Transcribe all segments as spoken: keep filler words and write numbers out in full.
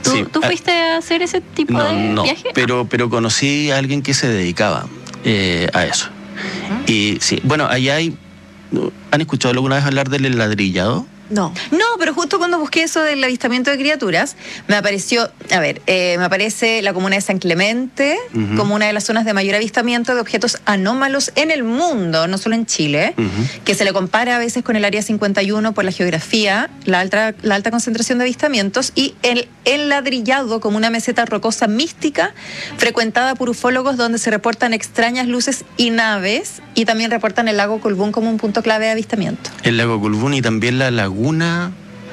¿Tú, sí. ¿tú fuiste a hacer ese tipo no, de no, viaje? pero, pero conocí a alguien que se dedicaba eh, a eso. Uh-huh. Y sí, bueno, allá hay... ¿Han escuchado alguna vez hablar del ladrillado? No. No, pero justo cuando busqué eso del avistamiento de criaturas, me apareció, a ver, eh, me aparece la comuna de San Clemente uh-huh. como una de las zonas de mayor avistamiento de objetos anómalos en el mundo, no solo en Chile, uh-huh. que se le compara a veces con el área cincuenta y uno por la geografía, la alta, la alta concentración de avistamientos, y el, el ladrillado como una meseta rocosa mística frecuentada por ufólogos donde se reportan extrañas luces y naves, y también reportan el lago Colbún como un punto clave de avistamiento. El lago Colbún y también la laguna Laguna,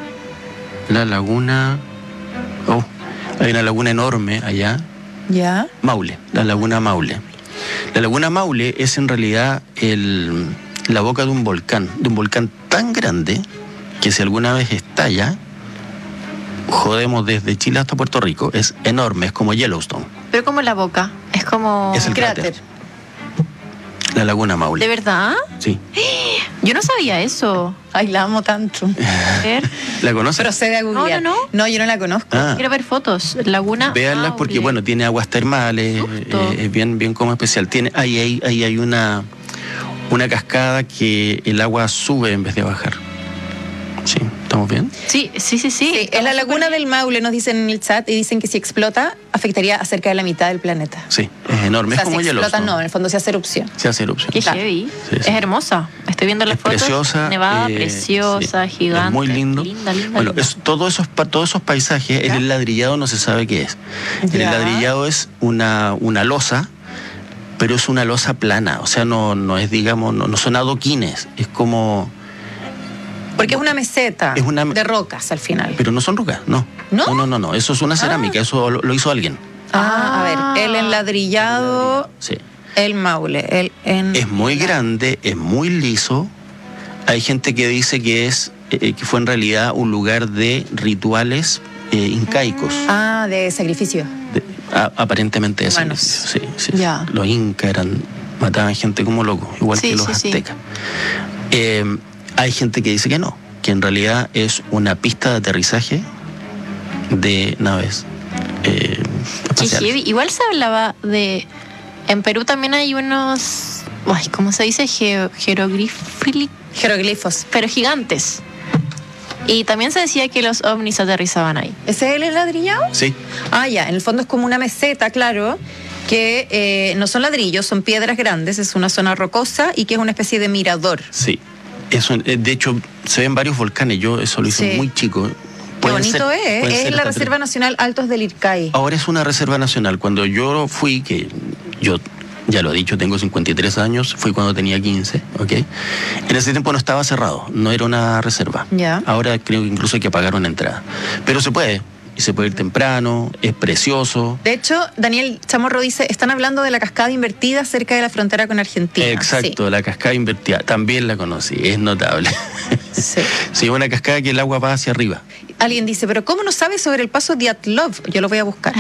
la laguna, oh, hay una laguna enorme allá. ¿Ya? Maule, la laguna Maule. La laguna Maule es en realidad el, la boca de un volcán, de un volcán tan grande que si alguna vez estalla, jodemos desde Chile hasta Puerto Rico. Es enorme, es como Yellowstone. Pero como la boca, es como... Es el cráter. cráter. La laguna Maule. ¿De verdad? Sí. Yo no sabía eso. Ay, la amo tanto. ¿La conoces? Procede a googlear. No, no, no. No, yo no la conozco. Ah. Quiero ver fotos. Laguna Véanlas porque, bueno, tiene aguas termales, eh, es bien, bien como especial. Tiene, ahí, ahí, ahí hay una, una cascada que el agua sube en vez de bajar. Sí, ¿estamos bien? Sí, sí, sí, sí. sí es la laguna del Maule, nos dicen en el chat, y dicen que si explota, afectaría a cerca de la mitad del planeta. Sí, es enorme, o sea, es como si explota, Yellowstone. no, en el fondo se hace erupción. Se hace erupción. Qué heavy. Sí, sí. Es hermosa. Estoy viendo las es fotos. Preciosa. Nevada, eh, preciosa, sí, gigante. Es muy lindo. Linda, linda, bueno, linda. Es, todo esos, todos esos paisajes, ¿ya? En el ladrillado no se sabe qué es. En el ladrillado es una, una losa, pero es una losa plana. O sea, no, no es, digamos, no, no son adoquines. Es como... Porque es una meseta es una, de rocas al final. Pero no son rocas, no. ¿No? No, no, no, no. Eso es una cerámica, ah. eso lo, lo hizo alguien. Ah, a ver, el enladrillado, sí. el Maule. El en... Es muy grande, es muy liso. Hay gente que dice que es eh, que fue en realidad un lugar de rituales eh, incaicos. Ah, de sacrificio. De, a, aparentemente de Humanos. sacrificio, sí, sí. Ya. Los incas eran, mataban gente como locos, igual sí, que los sí, aztecas. Sí. Eh, hay gente que dice que no, que en realidad es una pista de aterrizaje de naves eh, espaciales. Igual se hablaba de... En Perú también hay unos... Ay, ¿cómo se dice? Geo, jeroglíficos. Jeroglifos. Pero gigantes. Y también se decía que los ovnis aterrizaban ahí. ¿Ese es el enladrillado? Sí. Ah, ya. En el fondo es como una meseta, claro, que eh, no son ladrillos, son piedras grandes, es una zona rocosa y que es una especie de mirador. Sí. Eso, de hecho, se ven varios volcanes. Yo eso lo hice sí. muy chico. Qué bonito ser, es. Es la Reserva tres. Nacional Altos del Ircay. Ahora es una reserva nacional. Cuando yo fui, que yo ya lo he dicho, tengo cincuenta y tres años, fui cuando tenía quince, ¿ok? En ese tiempo no estaba cerrado, no era una reserva. Ya. Ahora creo que incluso hay que pagar una entrada. Pero se puede. Y se puede ir temprano, es precioso. De hecho, Daniel Chamorro dice, están hablando de la cascada invertida cerca de la frontera con Argentina. Exacto, sí. La cascada invertida, también la conocí, es notable. Sí. Sí, una cascada que el agua va hacia arriba. Alguien dice, pero ¿cómo no sabes sobre el paso Dyatlov? Yo lo voy a buscar.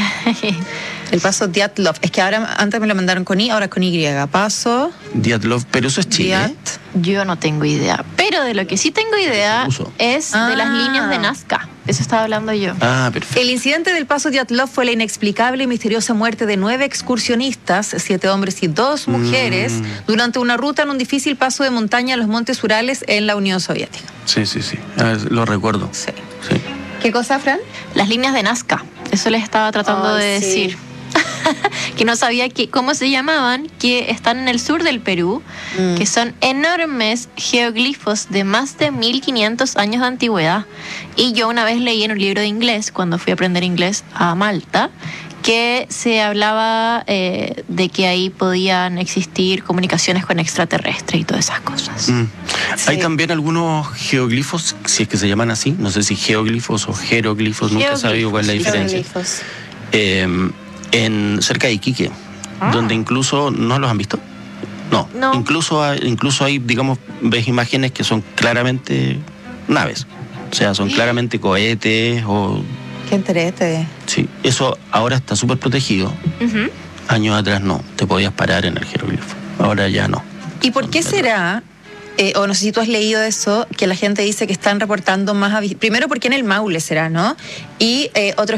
El paso Dyatlov. Es que ahora, antes me lo mandaron con I, ahora con Y. Paso... Dyatlov, pero eso es Chile. Diat... Yo no tengo idea. Pero de lo que sí tengo idea es ah. de las líneas de Nazca. Eso estaba hablando yo. Ah, perfecto. El incidente del paso Dyatlov fue la inexplicable y misteriosa muerte de nueve excursionistas, siete hombres y dos mujeres, mm. durante una ruta en un difícil paso de montaña en los Montes Urales en la Unión Soviética. Sí, sí, sí. Ah, lo recuerdo. Sí. Sí. ¿Qué cosa, Fran? Las líneas de Nazca. Eso les estaba tratando oh, de sí. decir. Que no sabía que, cómo se llamaban, que están en el sur del Perú, mm. que son enormes geoglifos de más de mil quinientos años de antigüedad. Y yo una vez leí en un libro de inglés, cuando fui a aprender inglés a Malta, que se hablaba eh, de que ahí podían existir comunicaciones con extraterrestres y todas esas cosas. Mm. Sí. Hay también algunos geoglifos, si es que se llaman así, no sé si geoglifos o jeroglifos, nunca he sabido cuál es la diferencia. Eh, en cerca de Iquique, ah. donde incluso no los han visto. No, no. Incluso, hay, incluso hay, digamos, ves imágenes que son claramente naves. O sea, son claramente cohetes o... Qué entrete. Sí, eso ahora está súper protegido. Uh-huh. Años atrás no, te podías parar en el jeroglifo. Ahora ya no. ¿Y por qué será, eh, o no sé si tú has leído eso, que la gente dice que están reportando más... Avis- Primero, porque en el Maule será, ¿no? Y eh, otros